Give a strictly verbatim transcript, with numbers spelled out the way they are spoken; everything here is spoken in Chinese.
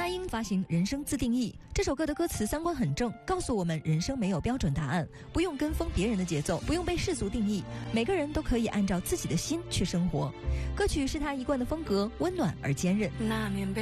那英发行《人生自定义》这首歌的歌词三观很正，告诉我们人生没有标准答案，不用跟风别人的节奏，不用被世俗定义，每个人都可以按照自己的心去生活。歌曲是他一贯的风格，温暖而坚韧。 那面被